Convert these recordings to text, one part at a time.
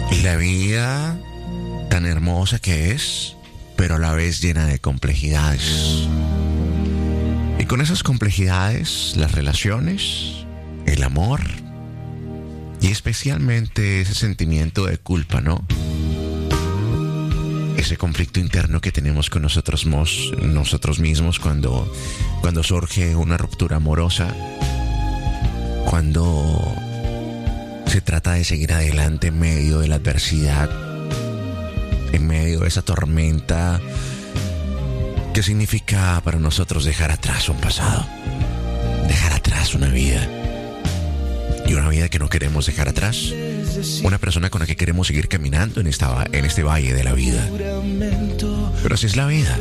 La vida tan hermosa que es, pero a la vez llena de complejidades. Y con esas complejidades, las relaciones, el amor y especialmente ese sentimiento de culpa, ¿no? Ese conflicto interno que tenemos con nosotros mismos cuando surge una ruptura amorosa, cuando se trata de seguir adelante en medio de la adversidad, en medio de esa tormenta. ¿Qué significa para nosotros dejar atrás un pasado? Dejar atrás una vida. Y una vida que no queremos dejar atrás. Una persona con la que queremos seguir caminando en este valle de la vida. Pero así es la vida.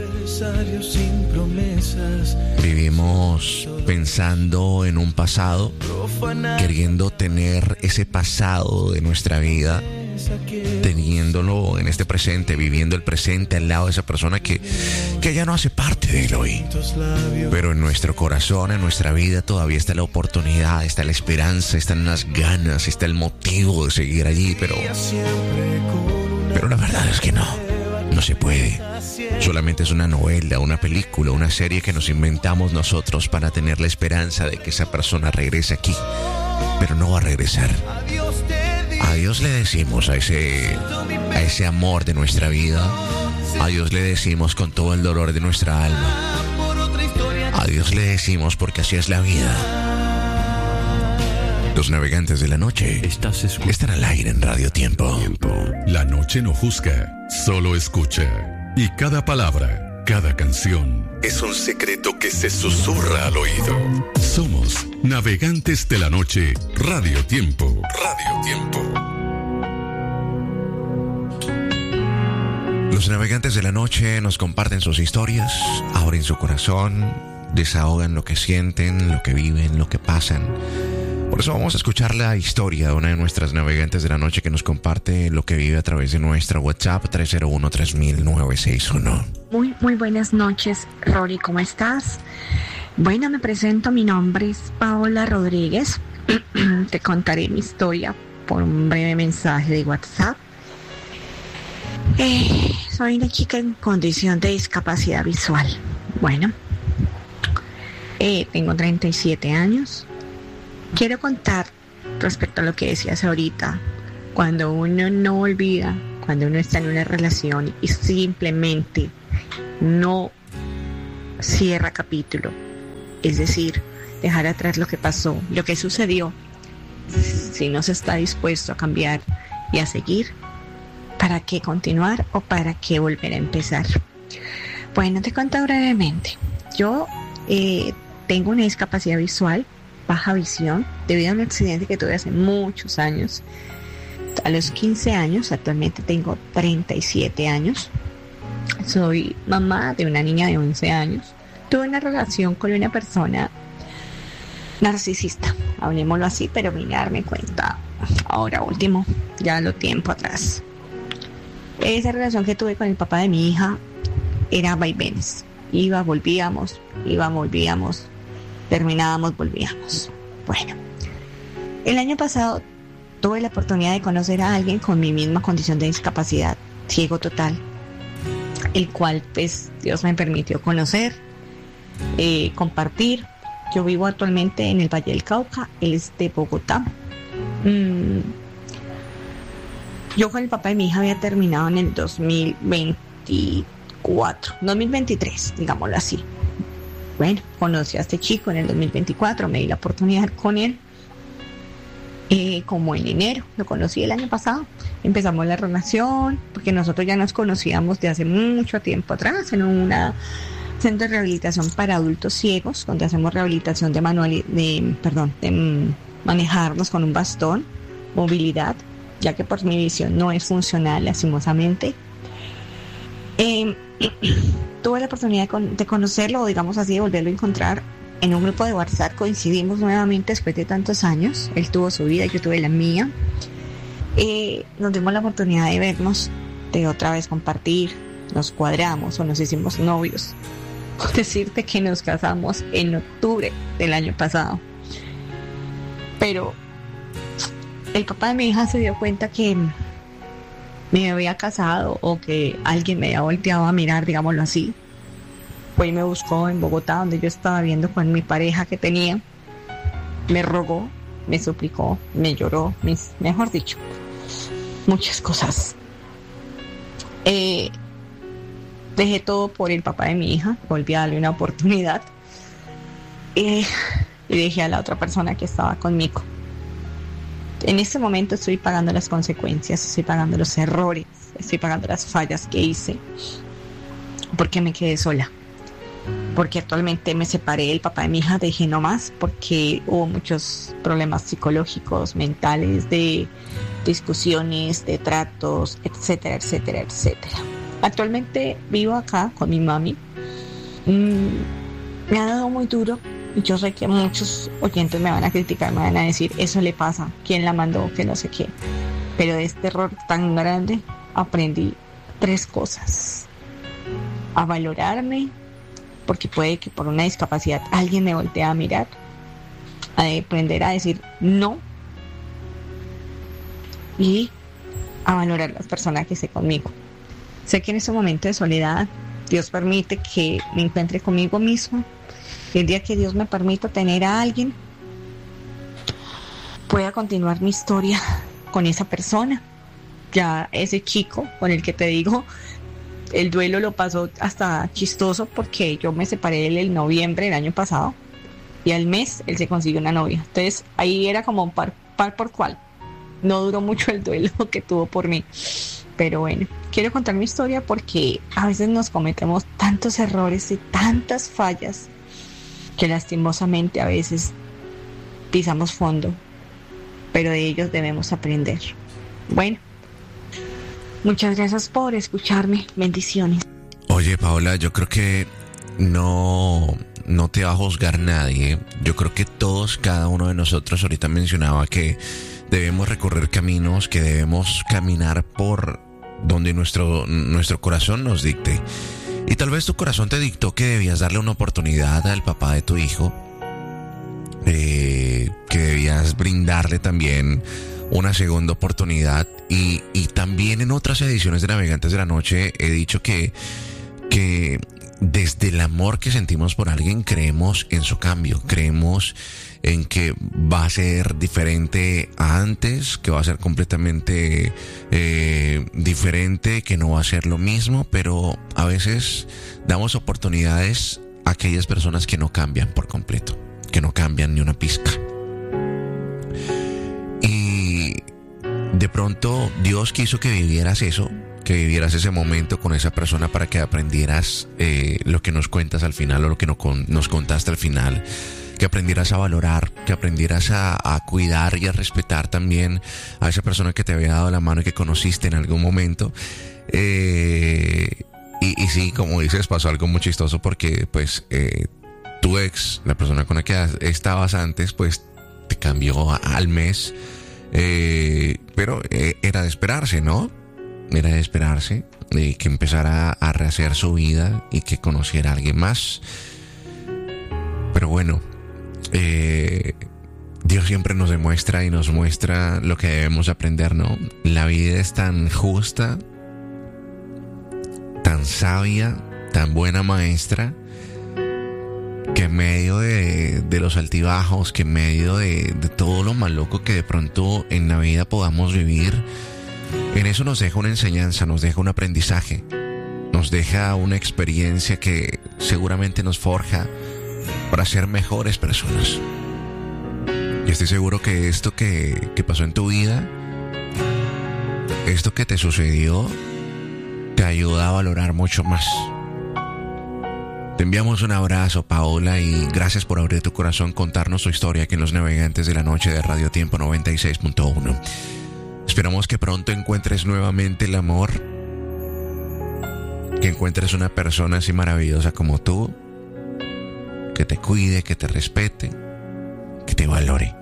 Vivimos pensando en un pasado, queriendo tener ese pasado de nuestra vida, teniéndolo en este presente, viviendo el presente al lado de esa persona que ya no hace parte de él hoy. Pero en nuestro corazón, en nuestra vida, todavía está la oportunidad, está la esperanza, están las ganas, está el motivo de seguir allí, pero la verdad es que no se puede. Solamente es una novela, una película, una serie que nos inventamos nosotros para tener la esperanza de que esa persona regrese aquí, pero no va a regresar. Adiós le decimos a ese amor de nuestra vida. Adiós le decimos con todo el dolor de nuestra alma. Adiós le decimos porque así es la vida. Los navegantes de la noche están al aire en Radio Tiempo. La noche no juzga, solo escucha. Y cada palabra, cada canción es un secreto que se susurra al oído. Somos Navegantes de la Noche, Radio Tiempo. Radio Tiempo. Los navegantes de la noche nos comparten sus historias, abren su corazón, desahogan lo que sienten, lo que viven, lo que pasan. Por eso vamos a escuchar la historia de una de nuestras navegantes de la noche que nos comparte lo que vive a través de nuestra WhatsApp 301-3961. Muy buenas noches, Rory, ¿cómo estás? Bueno, me presento, mi nombre es Paola Rodríguez. Te contaré mi historia por un breve mensaje de WhatsApp. Soy una chica en condición de discapacidad visual. Bueno, tengo 37 años. Quiero contar respecto a lo que decías ahorita, cuando uno no olvida, cuando uno está en una relación y simplemente no cierra capítulo, es decir, dejar atrás lo que pasó, lo que sucedió, si no se está dispuesto a cambiar y a seguir, ¿para qué continuar o para qué volver a empezar? Bueno, te cuento brevemente. Yo tengo una discapacidad visual, baja visión, debido a un accidente que tuve hace muchos años. A los 15 años, actualmente tengo 37 años. Soy mamá de una niña de 11 años. Tuve una relación con una persona narcisista, hablemoslo así, pero vine a darme cuenta ahora último, ya lo tiempo atrás. Esa relación que tuve con el papá de mi hija era vaivenes. Volvíamos, terminábamos, volvíamos. Bueno, el año pasado tuve la oportunidad de conocer a alguien con mi misma condición de discapacidad, ciego total, el cual pues Dios me permitió conocer, compartir. Yo vivo actualmente en el Valle del Cauca, él es de Bogotá. Yo con el papá de mi hija había terminado en el 2023, digámoslo así. Bueno, conocí a este chico en el 2024, me di la oportunidad con él. Como en enero, lo conocí el año pasado. Empezamos la relación, porque nosotros ya nos conocíamos de hace mucho tiempo atrás en un centro de rehabilitación para adultos ciegos, donde hacemos rehabilitación de manejarnos con un bastón, movilidad, ya que por mi visión no es funcional, lastimosamente. Tuve la oportunidad de conocerlo, o digamos así, de volverlo a encontrar en un grupo de WhatsApp. Coincidimos nuevamente después de tantos años. Él tuvo su vida y yo tuve la mía. Nos dimos la oportunidad de vernos, de otra vez compartir, nos cuadramos o nos hicimos novios. Decirte que nos casamos en octubre del año pasado. Pero el papá de mi hija se dio cuenta que me había casado o que alguien me había volteado a mirar, digámoslo así. Fue y me buscó en Bogotá, donde yo estaba viendo con mi pareja que tenía. Me rogó, me suplicó, me lloró, mejor dicho, muchas cosas. Dejé todo por el papá de mi hija, volví a darle una oportunidad y dejé a la otra persona que estaba conmigo. En este momento estoy pagando las consecuencias, estoy pagando los errores, estoy pagando las fallas que hice, porque me quedé sola, porque actualmente me separé del papá de mi hija, dejé no más, porque hubo muchos problemas psicológicos, mentales, de discusiones, de tratos, etcétera, etcétera, etcétera. Actualmente vivo acá con mi mami. Me ha dado muy duro. Yo sé que muchos oyentes me van a criticar, me van a decir, eso le pasa, quién la mandó, que no sé qué. Pero de este error tan grande aprendí 3 cosas. A valorarme, porque puede que por una discapacidad alguien me voltee a mirar. A aprender a decir no. Y a valorar las personas que esté conmigo. Sé que en este momento de soledad, Dios permite que me encuentre conmigo mismo. El día que Dios me permita tener a alguien, pueda continuar mi historia con esa persona. Ya ese chico con el que te digo, el duelo lo pasó hasta chistoso, porque yo me separé de él en noviembre del año pasado y al mes él se consiguió una novia. Entonces ahí era como par por cual. No duró mucho el duelo que tuvo por mí. Pero bueno, quiero contar mi historia porque a veces nos cometemos tantos errores y tantas fallas que lastimosamente a veces pisamos fondo, pero de ellos debemos aprender. Bueno, muchas gracias por escucharme. Bendiciones. Oye, Paola, yo creo que no te va a juzgar nadie. Yo creo que todos, cada uno de nosotros, ahorita mencionaba que debemos recorrer caminos, que debemos caminar por donde nuestro corazón nos dicte. Y tal vez tu corazón te dictó que debías darle una oportunidad al papá de tu hijo, que debías brindarle también una segunda oportunidad. Y también en otras ediciones de Navegantes de la Noche he dicho que desde el amor que sentimos por alguien creemos en su cambio, creemos en que va a ser diferente a antes, que va a ser completamente diferente, que no va a ser lo mismo, pero a veces damos oportunidades a aquellas personas que no cambian por completo, que no cambian ni una pizca. Y de pronto Dios quiso que vivieras eso, que vivieras ese momento con esa persona para que aprendieras lo que nos cuentas al final, o lo que nos contaste al final, que aprendieras a valorar, que aprendieras a cuidar y a respetar también a esa persona que te había dado la mano y que conociste en algún momento. Y sí, como dices, pasó algo muy chistoso porque pues tu ex, la persona con la que estabas antes, pues te cambió al mes, pero era de esperarse, ¿no? Era de esperarse que empezara a rehacer su vida y que conociera a alguien más. Pero bueno, Dios siempre nos demuestra y nos muestra lo que debemos aprender, ¿no? La vida es tan justa, tan sabia, tan buena maestra, que en medio de los altibajos, que en medio de todo lo maluco que de pronto en la vida podamos vivir, en eso nos deja una enseñanza, nos deja un aprendizaje, nos deja una experiencia que seguramente nos forja para ser mejores personas. Y estoy seguro que esto que pasó en tu vida, esto que te sucedió, te ayuda a valorar mucho más. Te enviamos un abrazo, Paola, y gracias por abrir tu corazón, contarnos tu historia aquí en Los Navegantes de la Noche de Radio Tiempo 96.1. Esperamos que pronto encuentres nuevamente el amor, que encuentres una persona así maravillosa como tú, que te cuide, que te respete, que te valore.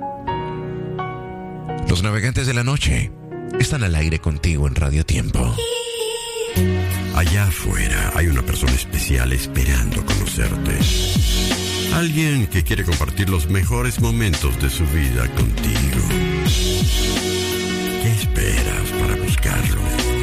Los Navegantes de la Noche están al aire contigo en Radio Tiempo. Allá afuera hay una persona especial esperando conocerte. Alguien que quiere compartir los mejores momentos de su vida contigo. ¿Qué esperas para buscarlo?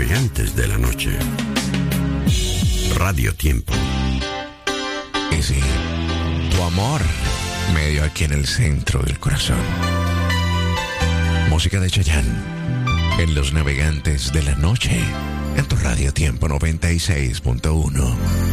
navegantes de la noche. Radio Tiempo. Y sí, tu amor medio aquí en el centro del corazón. Música de Chayanne en Los Navegantes de la Noche, en tu Radio Tiempo 96.1.